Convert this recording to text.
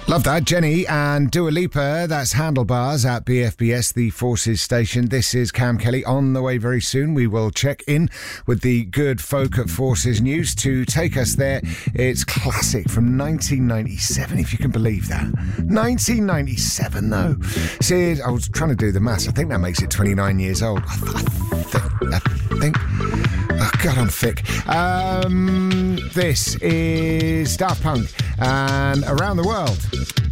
Love that. Jenny and Dua Lipa, that's Handlebars at BFBS, the Forces station. This is Cam Kelly. On the way very soon, we will check in with the good folk at Forces News to take us there. It's classic from 1997, if you can believe that. 1997, though. See, I was trying to do the maths. I think that makes it 29 years old. I think. Oh, God, I'm thick. This is Daft Punk and Around the World.